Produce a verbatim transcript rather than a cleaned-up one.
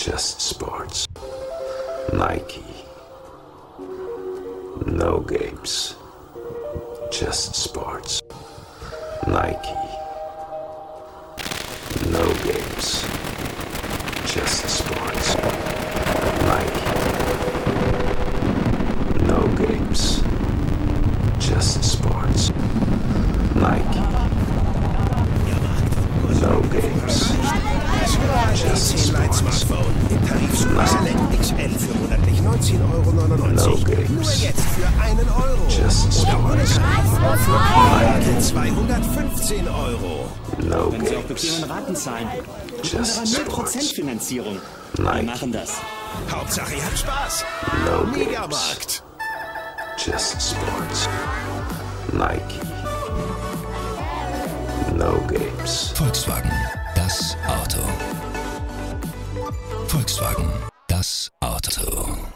Just sports. Nike. No games. Just sports. Nike. No games. Just sports. Nike. No games. Just sports. Nike. No games. Just sports. Im Tarif Select X L für monatlich neunzehn Euro neunundneunzig. No games. Nur jetzt für einen Euro. Just sports. Für zweihundertfünfzehn Euro. No Wenn Sie auch games. bequemen Raten zahlen. Mit Just unserer null Prozent sports. Finanzierung. Wir Nike. machen das. Hauptsache ihr habt Spaß. No games. Mediamarkt. Just sports. Nike. No games. Volkswagen, das Auto. Volkswagen, das Auto.